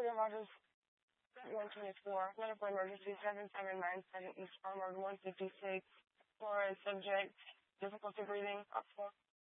Logan Rogers, 124, medical emergency 7797 East Farm Road 156, for subject, difficulty breathing, up 4.